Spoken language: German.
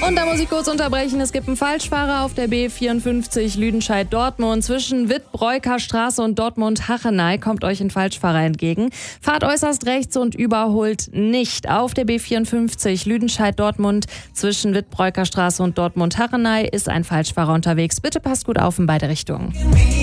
Und da muss ich kurz unterbrechen. Es gibt einen Falschfahrer auf der B54 Lüdenscheid-Dortmund. Zwischen Wittbreuker Straße und Dortmund-Hachenay kommt euch ein Falschfahrer entgegen. Fahrt äußerst rechts und überholt nicht. Auf der B54 Lüdenscheid-Dortmund zwischen Wittbreuker Straße und Dortmund-Hachenay ist ein Falschfahrer unterwegs. Bitte passt gut auf in beide Richtungen.